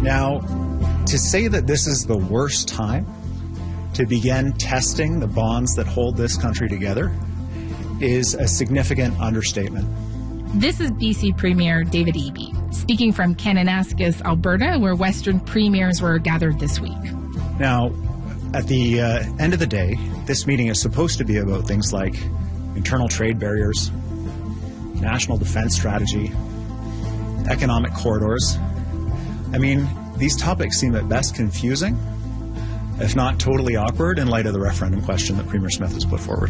Now, to say that this is the worst time to begin testing the bonds that hold this country together is a significant understatement. This is BC Premier David Eby, speaking from Kananaskis, Alberta, where Western premiers were gathered this week. Now, at the end of the day, this meeting is supposed to be about things like internal trade barriers, national defense strategy, economic corridors. I mean, these topics seem at best confusing, if not totally awkward, in light of the referendum question that Premier Smith has put forward.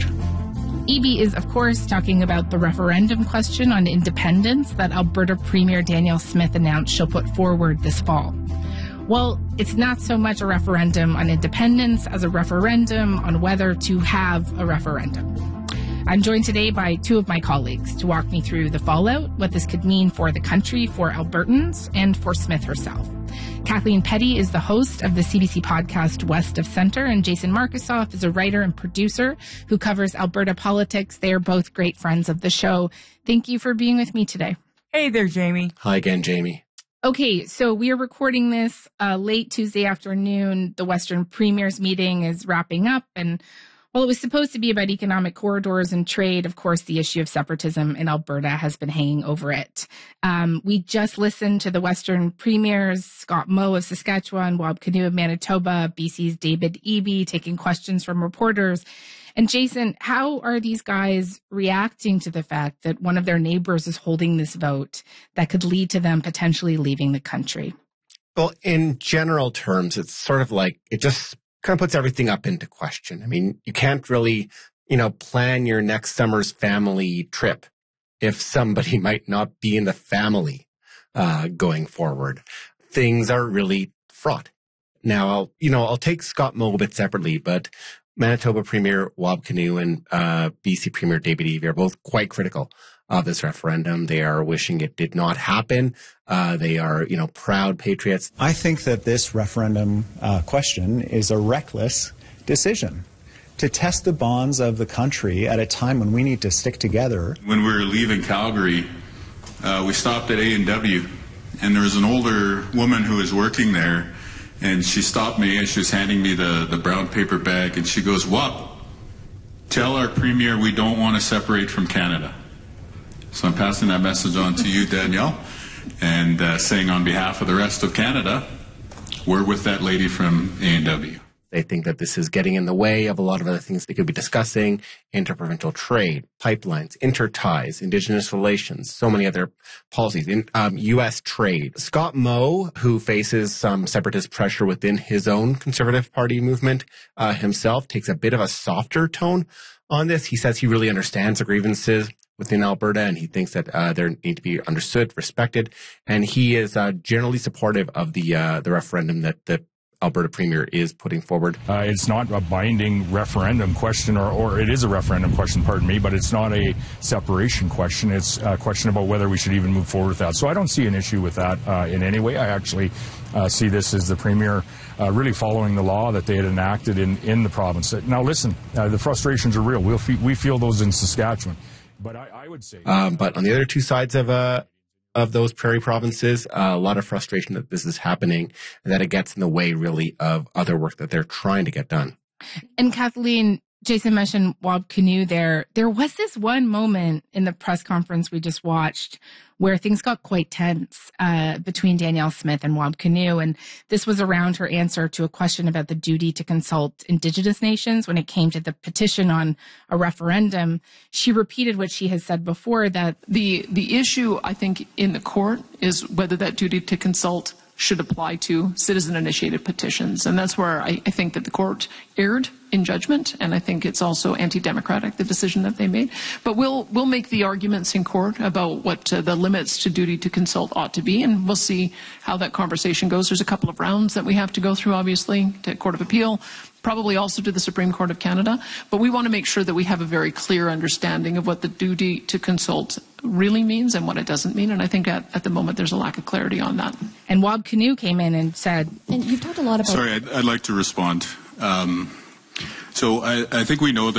Eby is, of course, talking about the referendum question on independence that Alberta Premier Danielle Smith announced she'll put forward this fall. Well, it's not so much a referendum on independence as a referendum on whether to have a referendum. I'm joined today by two of my colleagues to walk me through the fallout, what this could mean for the country, for Albertans, and for Smith herself. Kathleen Petty is the host of the CBC podcast West of Centre, and Jason Markusoff is a writer and producer who covers Alberta politics. They are both great friends of the show. Thank you for being with me today. Hey there, Jamie. Hi again, Jamie. Okay, so we are recording this late Tuesday afternoon. The Western Premiers meeting is wrapping up, and while it was supposed to be about economic corridors and trade, of course, the issue of separatism in Alberta has been hanging over it. We just listened to the Western Premiers, Scott Moe of Saskatchewan, Wab Kinew of Manitoba, BC's David Eby taking questions from reporters. And Jason, how are these guys reacting to the fact that one of their neighbors is holding this vote that could lead to them potentially leaving the country? Well, in general terms, it's sort of like it just kind of puts everything up into question. I mean, you can't really, plan your next summer's family trip if somebody might not be in the family going forward. Things are really fraught. Now, I'll take Scott Moe a bit separately, but Manitoba Premier Wab Kinew and BC Premier David Eby are both quite critical of this referendum. They are wishing it did not happen. They are, proud patriots. I think that this referendum question is a reckless decision to test the bonds of the country at a time when we need to stick together. When we were leaving Calgary, we stopped at A&W, and there was an older woman who was working there, and she stopped me and she was handing me the brown paper bag, and she goes, "Wab, tell our premier we don't want to separate from Canada." So I'm passing that message on to you, Danielle, and saying on behalf of the rest of Canada, we're with that lady from A&W. They think that this is getting in the way of a lot of other things they could be discussing: interprovincial trade, pipelines, interties, Indigenous relations, so many other policies, U.S. trade. Scott Moe, who faces some separatist pressure within his own Conservative Party movement himself, takes a bit of a softer tone on this. He says he really understands the grievances within Alberta, and he thinks that they need to be understood, respected, and he is generally supportive of the referendum that the Alberta Premier is putting forward. It's not a binding referendum question, or it is a referendum question, pardon me, but it's not a separation question. It's a question about whether we should even move forward with that. So I don't see an issue with that in any way. I actually see this as the Premier really following the law that they had enacted in the province. Now listen, the frustrations are real. We feel those in Saskatchewan. But I would say... but on the other two sides of those prairie provinces, a lot of frustration that this is happening and that it gets in the way, really, of other work that they're trying to get done. And Kathleen, Jason mentioned Wab Kinew there. There was this one moment in the press conference we just watched where things got quite tense between Danielle Smith and Wab Kinew. And this was around her answer to a question about the duty to consult Indigenous nations when it came to the petition on a referendum. She repeated what she has said before, that the issue, I think, in the court is whether that duty to consult should apply to citizen-initiated petitions. And that's where I think that the court erred in judgment, and I think it's also anti-democratic, the decision that they made. But we'll make the arguments in court about what the limits to duty to consult ought to be, and we'll see how that conversation goes. There's a couple of rounds that we have to go through, obviously, to Court of Appeal, probably also to the Supreme Court of Canada. But we want to make sure that we have a very clear understanding of what the duty to consult really means and what it doesn't mean. And I think at the moment there's a lack of clarity on that. And Wab Kinew came in and said... And you've talked a lot about... Sorry, I'd like to respond. So I think we know that